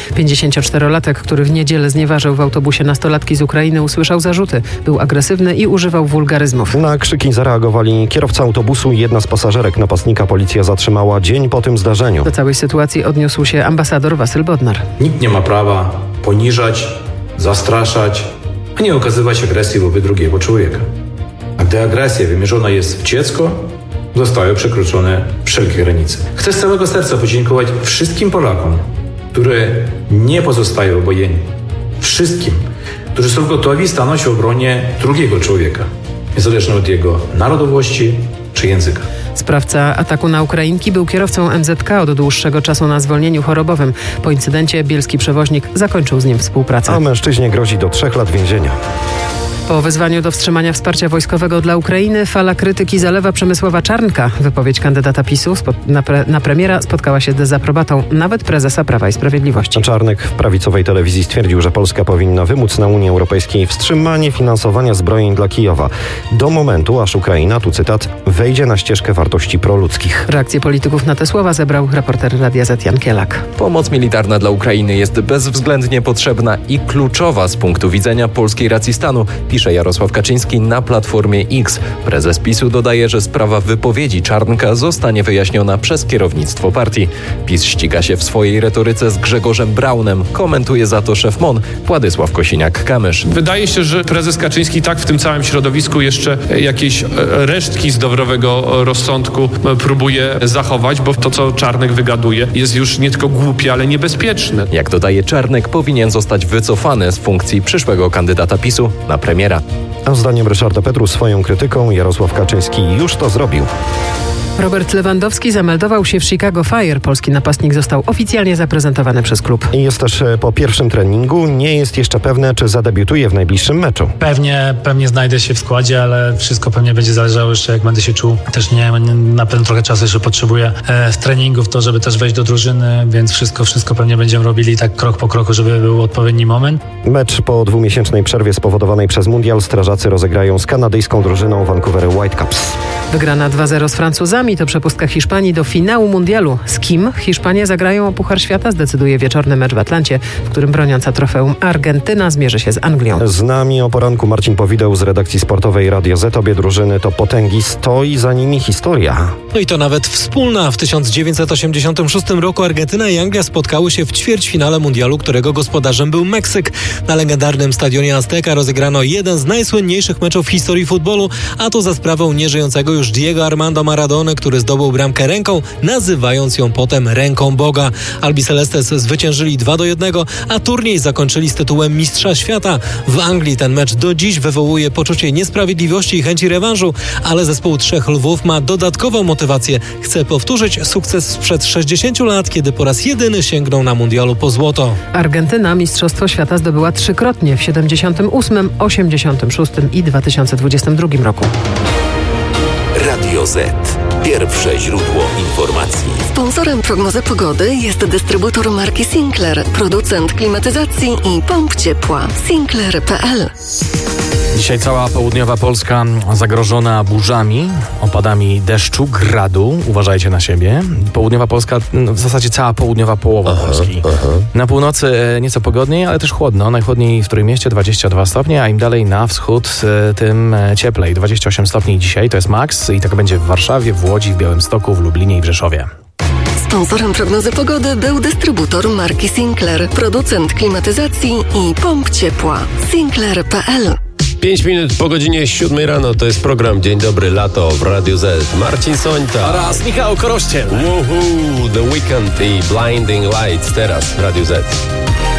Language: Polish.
54-latek, który w niedzielę znieważył w autobusie nastolatki z Ukrainy, usłyszał zarzuty. Był agresywny i używał wulgaryzmów. Na krzyki zareagowali kierowca autobusu i jedna z pasażerek. Napastnika policja zatrzymała dzień po tym zdarzeniu. Do całej sytuacji odniósł się ambasador Wasyl Bodnar. Nikt nie ma prawa poniżać, zastraszać, a nie okazywać agresji wobec drugiego człowieka. A gdy agresja wymierzona jest w dziecko, zostały przekroczone wszelkie granice. Chcę z całego serca podziękować wszystkim Polakom, którzy nie pozostają obojętni. Wszystkim, którzy są gotowi stanąć w obronie drugiego człowieka, niezależnie od jego narodowości czy języka. Sprawca ataku na Ukrainki był kierowcą MZK od dłuższego czasu na zwolnieniu chorobowym. Po incydencie bielski przewoźnik zakończył z nim współpracę. A mężczyźnie grozi do 3 lat więzienia. Po wezwaniu do wstrzymania wsparcia wojskowego dla Ukrainy fala krytyki zalewa Przemysława Czarnka. Wypowiedź kandydata PiS-u na premiera spotkała się z dezaprobatą nawet prezesa Prawa i Sprawiedliwości. Czarnek w prawicowej telewizji stwierdził, że Polska powinna wymóc na Unii Europejskiej wstrzymanie finansowania zbrojeń dla Kijowa do momentu, aż Ukraina, tu cytat, wejdzie na ścieżkę wartości proludzkich. Reakcje polityków na te słowa zebrał reporter Radia Z Jan Kielak. Pomoc militarna dla Ukrainy jest bezwzględnie potrzebna i kluczowa z punktu widzenia polskiej racji stanu, pisze Jarosław Kaczyński na Platformie X. Prezes PiS-u dodaje, że sprawa wypowiedzi Czarnka zostanie wyjaśniona przez kierownictwo partii. PiS ściga się w swojej retoryce z Grzegorzem Braunem, komentuje za to szef MON Władysław Kosiniak-Kamysz. Wydaje się, że prezes Kaczyński tak w tym całym środowisku jeszcze jakieś resztki zdrowego rozsądku próbuje zachować, bo to, co Czarnek wygaduje, jest już nie tylko głupie, ale niebezpieczne. Jak dodaje Czarnek, powinien zostać wycofany z funkcji przyszłego kandydata PiS-u na premiera. A zdaniem Ryszarda Petru swoją krytyką Jarosław Kaczyński już to zrobił. Robert Lewandowski zameldował się w Chicago Fire. Polski napastnik został oficjalnie zaprezentowany przez klub. I jest też po pierwszym treningu. Nie jest jeszcze pewne, czy zadebiutuje w najbliższym meczu. Pewnie znajdę się w składzie, ale wszystko pewnie będzie zależało jeszcze, jak będę się czuł. Też na pewno trochę czasu jeszcze potrzebuję w treningu w to, żeby też wejść do drużyny, więc wszystko pewnie będziemy robili tak krok po kroku, żeby był odpowiedni moment. Mecz po 2-miesięcznej przerwie spowodowanej przez mundial strażacy rozegrają z kanadyjską drużyną Vancouver Whitecaps. Wygrana 2-0 z Francuzami to przepustka Hiszpanii do finału mundialu. Z kim Hiszpanie zagrają o Puchar Świata, zdecyduje wieczorny mecz w Atlancie, w którym broniąca trofeum Argentyna zmierzy się z Anglią. Z nami o poranku Marcin Powideł z redakcji sportowej Radio Z. Obie drużyny to potęgi, stoi za nimi historia. No i to nawet wspólna. W 1986 roku Argentyna i Anglia spotkały się w ćwierćfinale mundialu, którego gospodarzem był Meksyk. Na legendarnym stadionie Azteca rozegrano jeden z najsłynniejszych meczów w historii futbolu, a to za sprawą nieżyjącego już Diego Armando Maradony, który zdobył bramkę ręką, nazywając ją potem ręką Boga. Albicelestes zwyciężyli 2-1, a turniej zakończyli z tytułem Mistrza Świata. W Anglii ten mecz do dziś wywołuje poczucie niesprawiedliwości i chęci rewanżu, ale zespół Trzech Lwów ma dodatkową motywację. Chce powtórzyć sukces sprzed 60 lat, kiedy po raz jedyny sięgnął na mundialu po złoto. Argentyna Mistrzostwo Świata zdobyła trzykrotnie w 78, 86 i 2022 roku. Radio Z. Pierwsze źródło informacji. Sponsorem prognozy pogody jest dystrybutor marki Sinclair, producent klimatyzacji i pomp ciepła. Sinclair.pl. Dzisiaj cała południowa Polska zagrożona burzami, opadami deszczu, gradu. Uważajcie na siebie. Południowa Polska, w zasadzie cała południowa połowa Polski. Na północy nieco pogodniej, ale też chłodno. Najchłodniej w Trójmieście 22 stopnie, a im dalej na wschód, tym cieplej. 28 stopni dzisiaj to jest maks i tak będzie w Warszawie, w Łodzi, w Białymstoku, w Lublinie i w Rzeszowie. Sponsorem prognozy pogody był dystrybutor marki Sinclair, producent klimatyzacji i pomp ciepła. Sinclair.pl. 5 minut po godzinie 7 rano to jest program Dzień Dobry Lato w Radiu Z. Marcin Sońta oraz Michał Korościel. The Weekend i Blinding Lights teraz w Radiu Z.